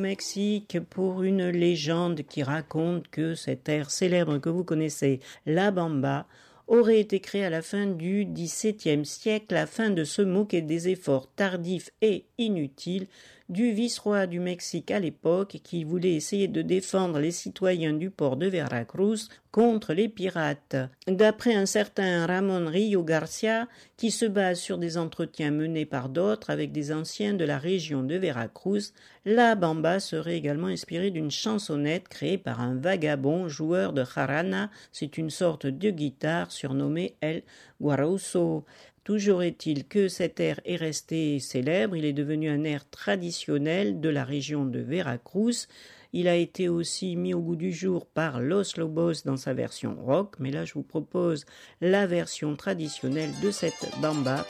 Mexique pour une légende qui raconte que cet air célèbre que vous connaissez, la bamba, aurait été créé à la fin du XVIIe siècle afin de se moquer des efforts tardifs et inutiles du vice-roi du Mexique à l'époque qui voulait essayer de défendre les citoyens du port de Veracruz contre les pirates. D'après un certain Ramón Río García, qui se base sur des entretiens menés par d'autres avec des anciens de la région de Veracruz, la bamba serait également inspirée d'une chansonnette créée par un vagabond joueur de jarana, c'est une sorte de guitare surnommée El Guarauso. Toujours est-il que cet air est resté célèbre, il est devenu un air traditionnel de la région de Veracruz. Il a été aussi mis au goût du jour par Los Lobos dans sa version rock, mais là je vous propose la version traditionnelle de cette bamba